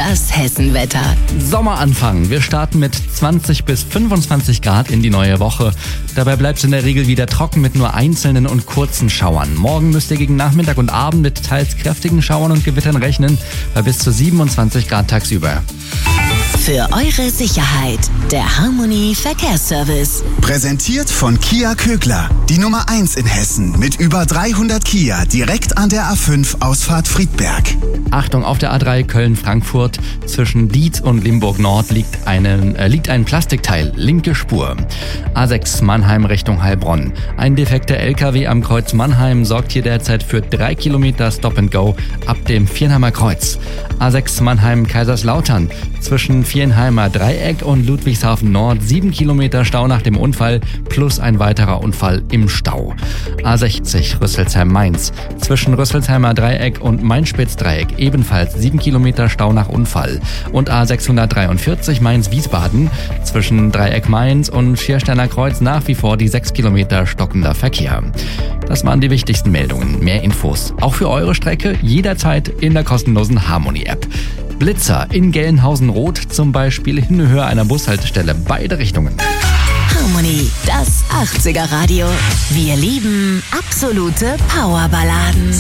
das Hessenwetter. Sommeranfang. Wir starten mit 20 bis 25 Grad in die neue Woche. Dabei bleibt es in der Regel wieder trocken mit nur einzelnen und kurzen Schauern. Morgen müsst ihr gegen Nachmittag und Abend mit teils kräftigen Schauern und Gewittern rechnen, bei bis zu 27 Grad tagsüber. Für eure Sicherheit, der Harmony Verkehrsservice. Präsentiert von Kia Kögler, die Nummer 1 in Hessen mit über 300 Kia direkt an der A5 Ausfahrt Friedberg. Achtung, auf der A3 Köln-Frankfurt zwischen Dietz und Limburg-Nord liegt ein Plastikteil, linke Spur. A6 Mannheim Richtung Heilbronn. Ein defekter LKW am Kreuz Mannheim sorgt hier derzeit für 3 Kilometer Stop-and-Go ab dem Viernheimer Kreuz. A6 Mannheim-Kaiserslautern zwischen Viernheimer Dreieck und Ludwigshafen Nord 7 Kilometer Stau nach dem Unfall plus ein weiterer Unfall im Stau. A60 Rüsselsheim-Mainz zwischen Rüsselsheimer Dreieck und Mainspitz-Dreieck ebenfalls 7 Kilometer Stau nach Unfall. Und A643 Mainz-Wiesbaden zwischen Dreieck Mainz und Schiersteiner Kreuz nach wie vor die 6 Kilometer stockender Verkehr. Das waren die wichtigsten Meldungen. Mehr Infos auch für eure Strecke jederzeit in der kostenlosen Harmony-App. Blitzer in Gelnhausen-Rot zum Beispiel in Höhe einer Bushaltestelle. Beide Richtungen. Harmony, das 80er Radio. Wir lieben absolute Powerballaden.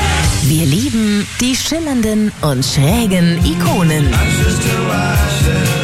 Wir lieben die schillernden und schrägen Ikonen.